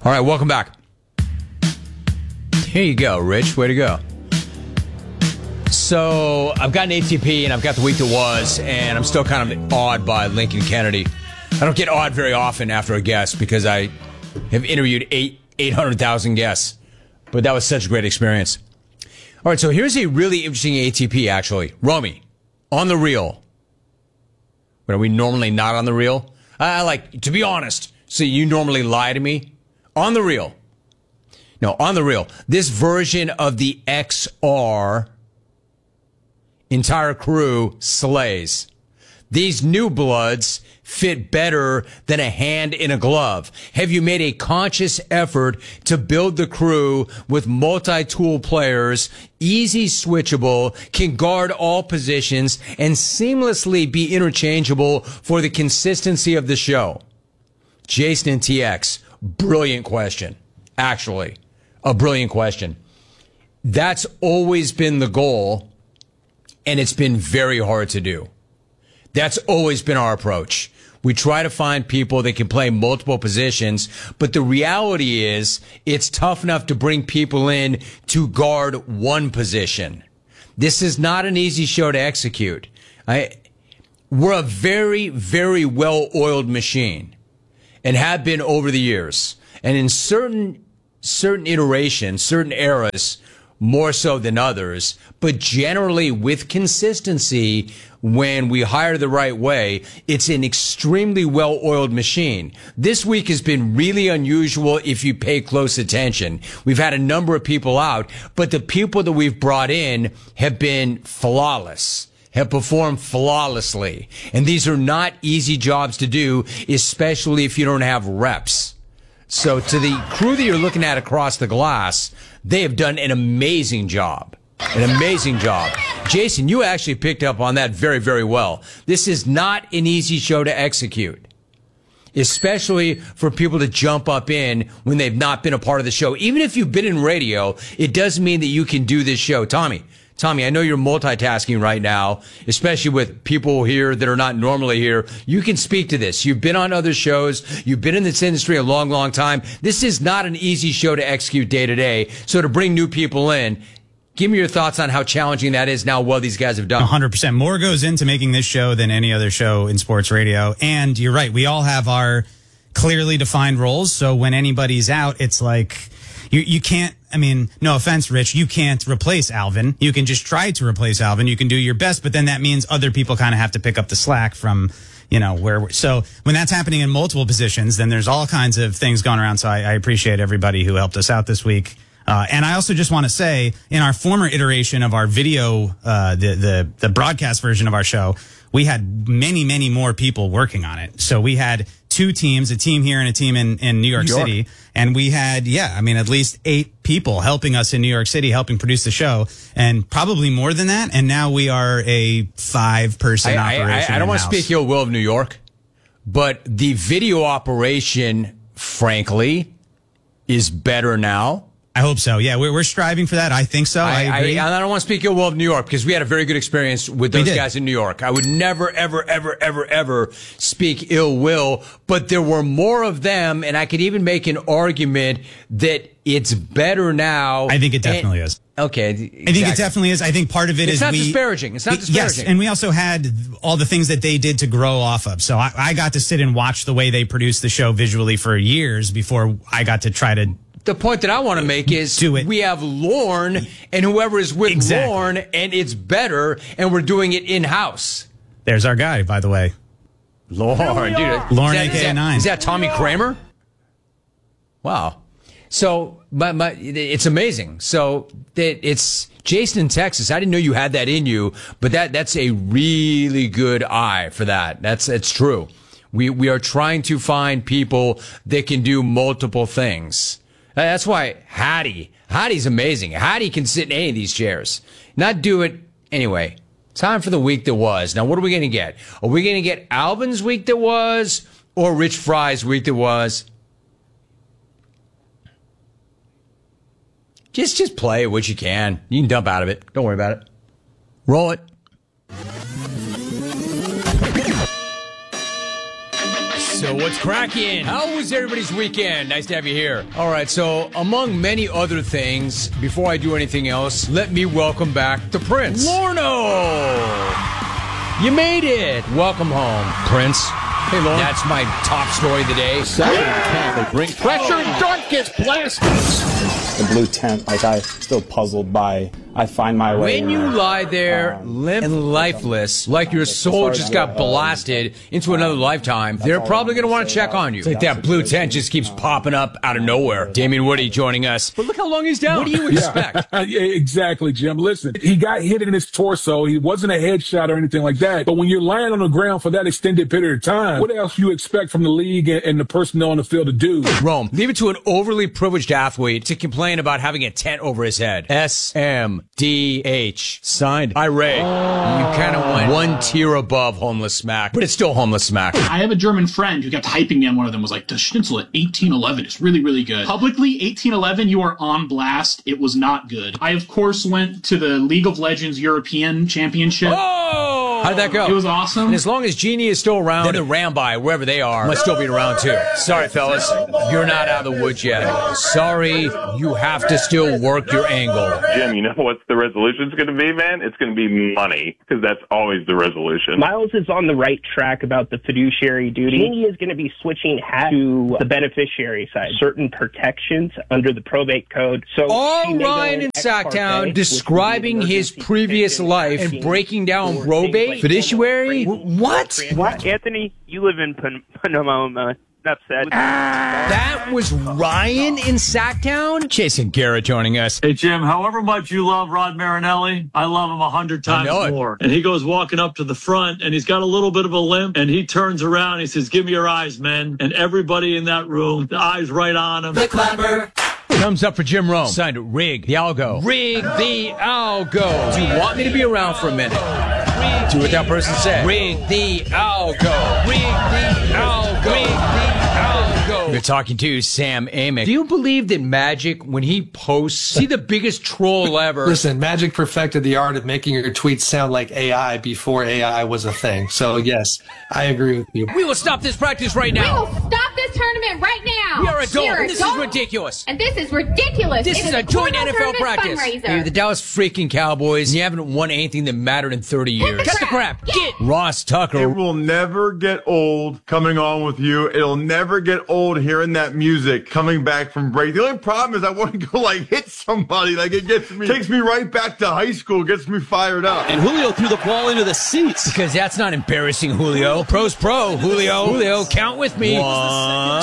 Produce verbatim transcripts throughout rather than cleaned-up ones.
All right, welcome back. Here you go, Rich. Way to go. So I've got an A T P, and I've got the week that was, and I'm still kind of awed by Lincoln Kennedy. I don't get awed very often after a guest because I have interviewed eight eight hundred thousand guests, but that was such a great experience. All right, so here's a really interesting A T P, actually. Romy, on the reel. But are we normally not on the reel? I like, to be honest, so you normally lie to me. On the reel. No, on the reel. This version of the X R entire crew slays. These new bloods fit better than a hand in a glove. Have you made a conscious effort to build the crew with multi-tool players, easy switchable, can guard all positions, and seamlessly be interchangeable for the consistency of the show? Jason and T X, brilliant question. Actually, a brilliant question. That's always been the goal, and it's been very hard to do. That's always been our approach. We try to find people that can play multiple positions, but the reality is it's tough enough to bring people in to guard one position. This is not an easy show to execute. I, we're a very, very well-oiled machine and have been over the years. And in certain certain iterations, certain eras, more so than others, but generally with consistency, when we hire the right way, it's an extremely well-oiled machine. This week has been really unusual if you pay close attention. We've had a number of people out, but the people that we've brought in have been flawless, have performed flawlessly. And these are not easy jobs to do, especially if you don't have reps. So to the crew that you're looking at across the glass, they have done an amazing job. An amazing job. Jason, you actually picked up on that very, very well. This is not an easy show to execute, especially for people to jump up in when they've not been a part of the show. Even if you've been in radio, it doesn't mean that you can do this show. Tommy, Tommy, I know you're multitasking right now, especially with people here that are not normally here. You can speak to this. You've been on other shows. You've been in this industry a long, long time. This is not an easy show to execute day to day. So to bring new people in, give me your thoughts on how challenging that is now, what these guys have done. one hundred percent. More goes into making this show than any other show in sports radio. And you're right. We all have our clearly defined roles. So when anybody's out, it's like you, you can't. I mean, no offense, Rich, you can't replace Alvin. You can just try to replace Alvin. You can do your best, but then that means other people kind of have to pick up the slack from, you know, where we're. So when that's happening in multiple positions, then there's all kinds of things going around. So I, I appreciate everybody who helped us out this week. Uh, and I also just want to say, in our former iteration of our video, uh, the, the, the broadcast version of our show, we had many, many more people working on it. So we had two teams, a team here and a team in, in New York, New York City. And we had, yeah, I mean, at least eight people helping us in New York City, helping produce the show, and probably more than that. And now we are a five-person I, operation. I, I don't want to speak ill will of New York, but the video operation, frankly, is better now. I hope so. Yeah, we're, we're striving for that. I think so. I, I agree. I, I don't want to speak ill will of New York because we had a very good experience with those guys in New York. I would never, ever, ever, ever, ever speak ill will, but there were more of them, and I could even make an argument that it's better now. I think it definitely and, is. Okay. Exactly. I think it definitely is. I think part of it it's is not we, disparaging. It's not disparaging. Yes, and we also had all the things that they did to grow off of. So I, I got to sit and watch the way they produced the show visually for years before I got to try to. The point that I want to make is we have Lorne and whoever is with exactly. Lorne, and it's better, and we're doing it in-house. There's our guy, by the way. Lorne, dude. Lorne, is that, A K A is that, nine. Is that Tommy Kramer? Wow. So, but, but it's amazing. So, that it's Jason in Texas. I didn't know you had that in you, but that that's a really good eye for that. That's that's true. We we are trying to find people that can do multiple things. That's why Hattie, Hattie's amazing. Hattie can sit in any of these chairs. Not do it anyway. Time for the week that was. Now, what are we going to get? Are we going to get Alvin's week that was or Rich Fry's week that was? Just, just play what you can. You can dump out of it. Don't worry about it. Roll it. So what's cracking? How was everybody's weekend? Nice to have you here. All right, so among many other things, before I do anything else, let me welcome back the Prince. Lorno! You made it! Welcome home, Prince. Hey, Lorne. That's my top story of the day. Second ten, they bring pressure, and Dart gets blasted. The blue tent, like, I'm still puzzled by, I find my way. When you lie there, um, limp and lifeless, like your soul just got blasted into another lifetime, they're probably going to want to check on you. It's like that blue tent just keeps popping up out of nowhere. Damian Woody joining us. But look how long he's down. What do you expect? Yeah. Yeah, exactly, Jim. Listen, he got hit in his torso. He wasn't a headshot or anything like that. But when you're lying on the ground for that extended period of time, what else you expect from the league and, and the personnel on the field to do? Rome, leave it to an overly privileged athlete to complain about having a tent over his head. S M D H. Signed. Hi, Ray. Oh. You kind of went one tier above homeless smack, but it's still homeless smack. I have a German friend who kept hyping me on one of them, was like, the schnitzel at eighteen eleven is really, really good. Publicly, eighteen eleven, you are on blast. It was not good. I, of course, went to the League of Legends European Championship. Oh! How did that go? It was awesome. And as long as Genie is still around, then the Rambi, wherever they are, must still be around too. Sorry, fellas. You're not out of the woods yet. Sorry, you have to still work your angle. Jim, you know what the resolution's going to be, man? It's going to be money, because that's always the resolution. Miles is on the right track about the fiduciary duty. Genie is going to be switching hat to the beneficiary side. Certain protections under the probate code. So all Ryan in Sacktown describing his previous life and breaking down probate, fiduciary? What? What? Anthony, you live in Panama. Enough said. That was Ryan in Sacktown? Jason Garrett joining us. Hey, Jim, however much you love Rod Marinelli, I love him a hundred times more. And he goes walking up to the front, and he's got a little bit of a limp, and he turns around, and he says, give me your eyes, men. And everybody in that room, the eyes right on him. The clever. Thumbs up for Jim Rome. Signed Rig the Algo. Rig the Algo. Do you want me to be around for a minute? Do what that person said. Rig the Algo. Rig the Algo. Rig the Algo. You're talking to Sam Amick. Do you believe that Magic, when he posts, see the biggest troll ever? Listen, Magic perfected the art of making your tweets sound like A I before A I was a thing. So, yes, I agree with you. We will stop this practice right now. We will stop this tournament right now. We are adults. We are and this adults, is ridiculous. And this is ridiculous. This it is, is a joint N F L practice. Fundraiser. You're the Dallas freaking Cowboys, and you haven't won anything that mattered in thirty years. Cut the crap. Get, Get Ross Tucker. It will never get old coming on with you. It'll never get old hearing that music coming back from break. The only problem is I want to go like hit somebody. Like it gets me, takes me right back to high school, gets me fired up. And Julio threw the ball into the seats. Because that's not embarrassing, Julio. Pro's pro. Julio. Julio, count with me. One,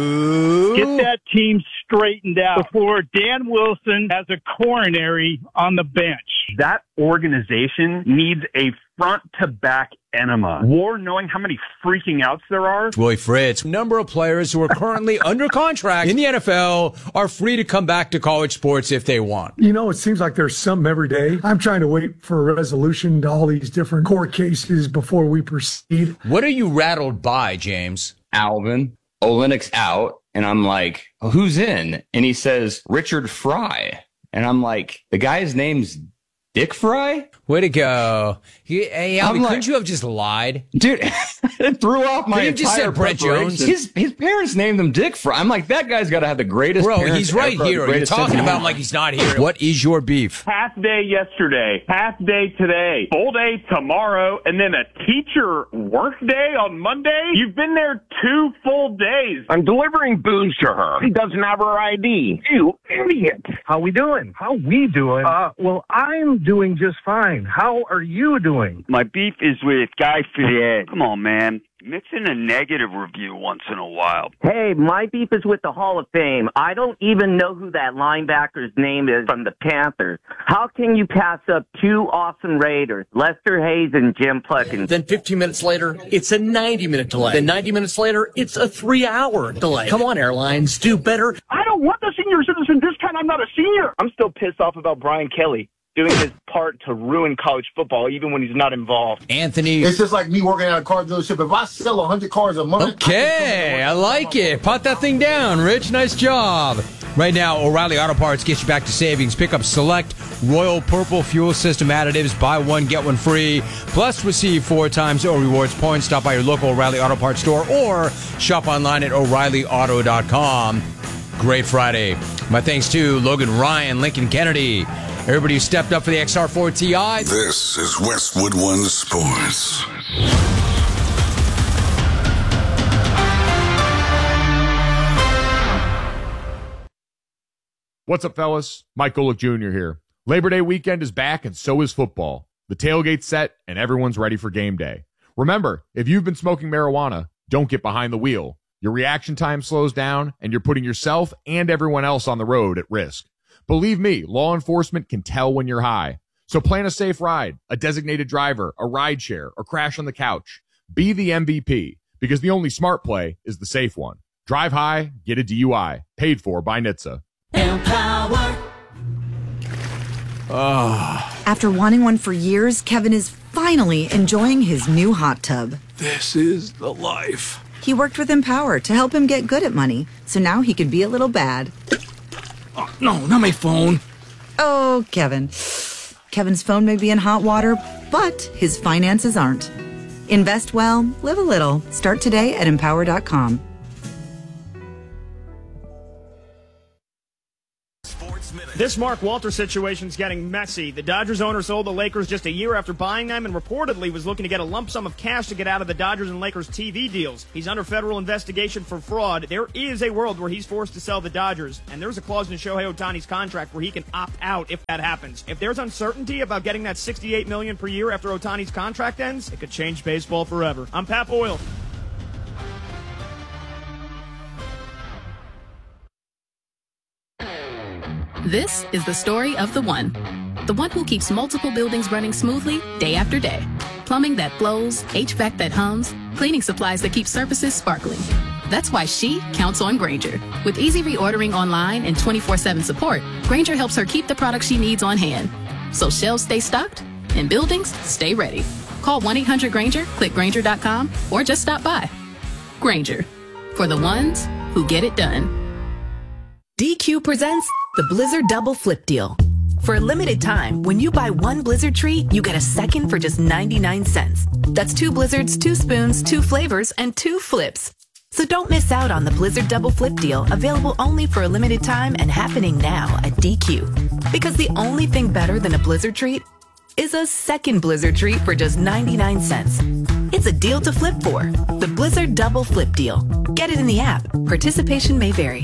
two. Get that team straightened out before Dan Wilson has a coronary on the bench. That organization needs a front-to-back enema. War knowing how many freaking outs there are. Willie Fritz. Number of players who are currently under contract in the N F L are free to come back to college sports if they want. You know, it seems like there's something every day. I'm trying to wait for a resolution to all these different court cases before we proceed. What are you rattled by, James? Alvin. Olenek's out. And I'm like, who's in? And he says, Richard Fry. And I'm like, the guy's name's Dick Fry? Way to go. He, hey, Alvin, like, couldn't you have just lied? Dude, it threw off my you just said Brett Jones? His, his parents named him Dick Fry. I'm like, that guy's got to have the greatest Bro, parents he's right ever, here. You're talking about him like he's not here. What is your beef? Half day yesterday, half day today, full day tomorrow, and then a teacher work day on Monday? You've been there two full days. I'm delivering booze to her. She doesn't have her I D. You idiot. How we doing? How we doing? Uh, well, I'm doing just fine. How are you doing? My beef is with Guy Fieri. Come on, man. Mix in a negative review once in a while. Hey, my beef is with the Hall of Fame. I don't even know who that linebacker's name is from the Panthers. How can you pass up two awesome Raiders, Lester Hayes and Jim Plunkins? Then fifteen minutes later, it's a ninety-minute delay. Then ninety minutes later, it's a three-hour delay. Come on, airlines, do better. I don't want the senior citizen discount. I'm not a senior. I'm still pissed off about Brian Kelly doing his part to ruin college football, even when he's not involved. Anthony. It's just like me working at a car dealership. If I sell one hundred cars a month... Okay, I, I like it. Pot that thing down, Rich. Nice job. Right now, O'Reilly Auto Parts gets you back to savings. Pick up select Royal Purple fuel system additives. Buy one, get one free. Plus, receive four times O rewards points. Stop by your local O'Reilly Auto Parts store or shop online at O'Reilly Auto dot com. Great Friday. My thanks to Logan Ryan, Lincoln Kennedy, everybody who stepped up for the X R four T I. This is Westwood One Sports. What's up, fellas? Mike Golick Junior here. Labor Day weekend is back, and so is football. The tailgate's set, and everyone's ready for game day. Remember, if you've been smoking marijuana, don't get behind the wheel. Your reaction time slows down, and you're putting yourself and everyone else on the road at risk. Believe me, law enforcement can tell when you're high. So plan a safe ride, a designated driver, a ride share, or crash on the couch. Be the M V P, because the only smart play is the safe one. Drive high, get a D U I. Paid for by N H T S A. Empower. Oh. After wanting one for years, Kevin is finally enjoying his new hot tub. This is the life. He worked with Empower to help him get good at money, so now he can be a little bad. Oh, no, not my phone. Oh, Kevin. Kevin's phone may be in hot water, but his finances aren't. Invest well, live a little. Start today at empower dot com. This Mark Walter situation is getting messy. The Dodgers owner sold the Lakers just a year after buying them and reportedly was looking to get a lump sum of cash to get out of the Dodgers and Lakers T V deals. He's under federal investigation for fraud. There is a world where he's forced to sell the Dodgers, and there's a clause in Shohei Ohtani's contract where he can opt out if that happens. If there's uncertainty about getting that sixty-eight million dollars per year after Ohtani's contract ends, it could change baseball forever. I'm Pat Boyle. This is the story of the one. The one who keeps multiple buildings running smoothly day after day. Plumbing that flows, H V A C that hums, cleaning supplies that keep surfaces sparkling. That's why she counts on Grainger. With easy reordering online and twenty-four seven support, Grainger helps her keep the products she needs on hand. So shelves stay stocked and buildings stay ready. Call one eight hundred Grainger, click Grainger dot com, or just stop by. Grainger, for the ones who get it done. D Q presents the Blizzard Double Flip Deal. For a limited time, when you buy one Blizzard treat, you get a second for just ninety-nine cents. That's two Blizzards, two spoons, two flavors, and two flips. So don't miss out on the Blizzard Double Flip Deal, available only for a limited time and happening now at D Q. Because the only thing better than a Blizzard treat is a second Blizzard treat for just ninety-nine cents. It's a deal to flip for. The Blizzard Double Flip Deal. Get it in the app. Participation may vary.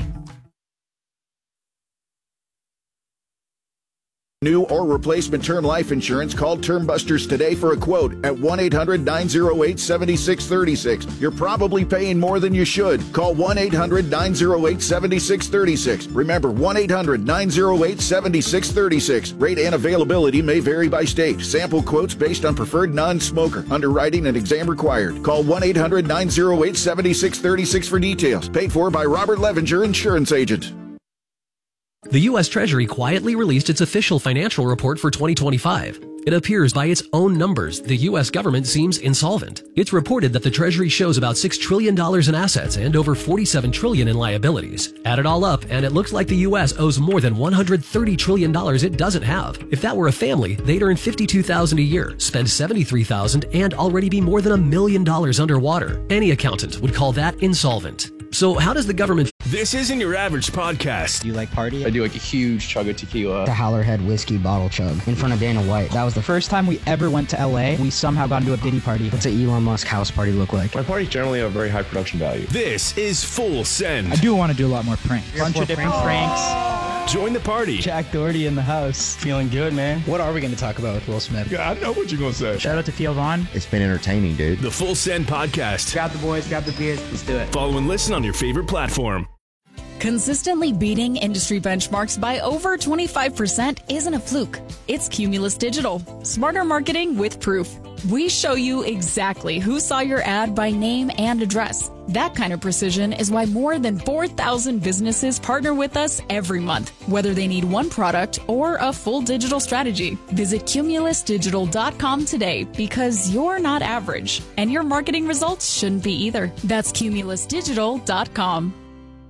New or replacement term life insurance, call Term Busters today for a quote at one eight hundred nine oh eight seven six three six. You're probably paying more than you should. Call one eight hundred nine oh eight seven six three six. Remember, one eight hundred nine oh eight seven six three six. Rate and availability may vary by state. Sample quotes based on preferred non-smoker. Underwriting and exam required. Call one eight hundred nine oh eight seven six three six for details. Paid for by Robert Levinger, Insurance Agent. The U S Treasury quietly released its official financial report for twenty twenty-five. It appears by its own numbers, the U S government seems insolvent. It's reported that the Treasury shows about six trillion dollars in assets and over forty-seven trillion dollars in liabilities. Add it all up, and it looks like the U S owes more than one hundred thirty trillion dollars it doesn't have. If that were a family, they'd earn fifty-two thousand dollars a year, spend seventy-three thousand dollars, and already be more than a million dollars underwater. Any accountant would call that insolvent. So how does the government... This isn't your average podcast. Do you like party? I do like a huge chug of tequila. The Howlerhead whiskey bottle chug in front of Dana White. That was the first time we ever went to L A. We somehow got into a Diddy party. What's an Elon Musk house party look like? My parties generally have very high production value. This is Full Send. I do want to do a lot more pranks. A bunch of different pranks. pranks. Join the party. Jack Doherty in the house. Feeling good, man. What are we going to talk about with Will Smith? Yeah, I know what you're going to say. Shout out to Theo Vaughn. It's been entertaining, dude. The Full Send podcast. Grab the boys, grab the beers. Let's do it. Follow and listen on your favorite platform. Consistently beating industry benchmarks by over twenty-five percent isn't a fluke. It's Cumulus Digital. Smarter marketing with proof. We show you exactly who saw your ad by name and address. That kind of precision is why more than four thousand businesses partner with us every month, whether they need one product or a full digital strategy. Visit cumulus digital dot com today, because you're not average, and your marketing results shouldn't be either. That's cumulus digital dot com.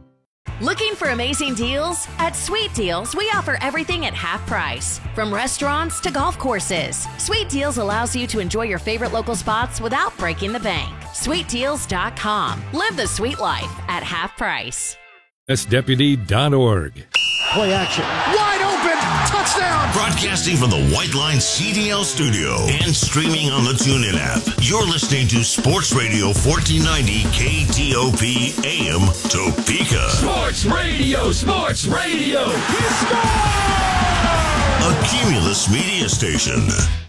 Looking for amazing deals? At Sweet Deals, we offer everything at half price. From restaurants to golf courses, Sweet Deals allows you to enjoy your favorite local spots without breaking the bank. sweet deals dot com. Live the sweet life at half price. S deputy dot org. Play action. Wide open. Touchdown. Broadcasting from the White Line C D L studio and streaming on the TuneIn app. You're listening to Sports Radio fourteen ninety K T O P A M Topeka. Sports Radio. Sports Radio. He scored! A Cumulus media station.